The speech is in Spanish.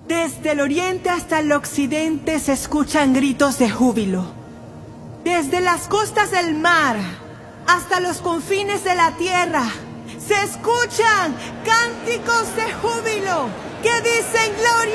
Desde el oriente hasta el occidente se escuchan gritos de júbilo. Desde las costas del mar hasta los confines de la tierra se escuchan cánticos de júbilo que dicen gloria